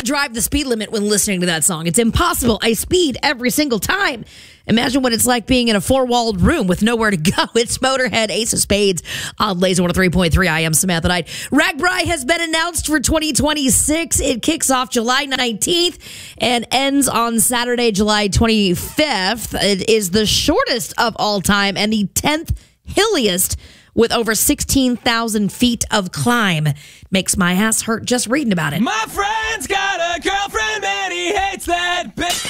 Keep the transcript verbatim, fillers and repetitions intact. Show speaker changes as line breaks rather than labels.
drive the speed limit when listening to that song. It's impossible. I speed every single time. Imagine what it's like being in a four-walled room with nowhere to go. It's Motorhead, Ace of Spades on Laser one oh three point three. I am Samantha Knight. RAGBRAI has been announced for twenty twenty-six. It kicks off July nineteenth and ends on Saturday, July twenty-fifth. It is the shortest of all time and the tenth hilliest with over sixteen thousand feet of climb. Makes my ass hurt just reading about it.
My friend's got a girlfriend and he hates that bitch.